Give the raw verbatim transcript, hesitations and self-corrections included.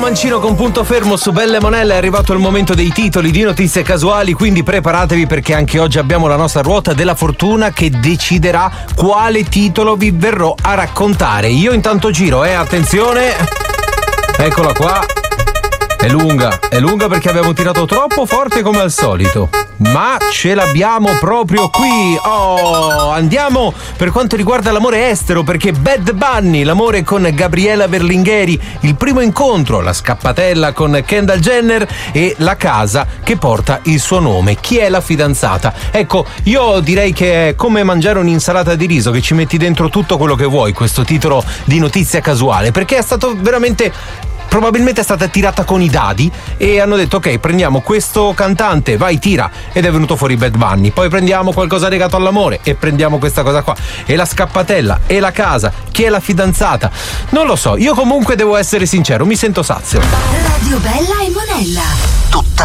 Mancino con Punto Fermo su Belle Monelle. È arrivato il momento dei titoli di notizie casuali, quindi preparatevi perché anche oggi abbiamo la nostra ruota della fortuna che deciderà quale titolo vi verrò a raccontare. Io intanto giro, eh, attenzione. Eccola qua. È lunga, è lunga perché abbiamo tirato troppo forte come al solito. Ma ce l'abbiamo proprio qui. Oh, andiamo per quanto riguarda l'amore estero, perché Bad Bunny, l'amore con Gabriela Berlingheri, il primo incontro, la scappatella con Kendall Jenner e la casa che porta il suo nome. Chi è la fidanzata? Ecco, io direi che è come mangiare un'insalata di riso, che ci metti dentro tutto quello che vuoi, questo titolo di notizia casuale, perché è stato veramente... probabilmente è stata tirata con i dadi e hanno detto ok, prendiamo questo cantante, vai tira, ed è venuto fuori Bad Bunny. Poi prendiamo qualcosa legato all'amore e prendiamo questa cosa qua, e la scappatella e la casa, chi è la fidanzata, non lo so. Io comunque devo essere sincero, mi sento sazio. Radio Bella e Monella, tutta